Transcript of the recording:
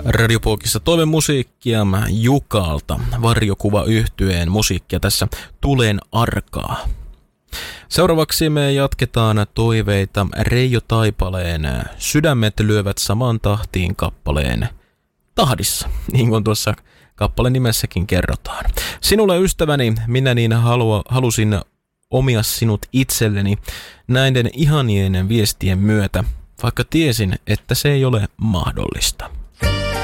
Radiopookissa toivemusiikkia Jukalta, Varjokuva-yhtyeen musiikkia tässä Tulen arkaa. Seuraavaksi me jatketaan toiveita Reijo Taipaleen Sydämet lyövät samaan tahtiin kappaleen tahdissa, niin kuin tuossa kappaleen nimessäkin kerrotaan. Sinulle ystäväni, minä niin halusin omia sinut itselleni näiden ihanien viestien myötä, vaikka tiesin, että se ei ole mahdollista.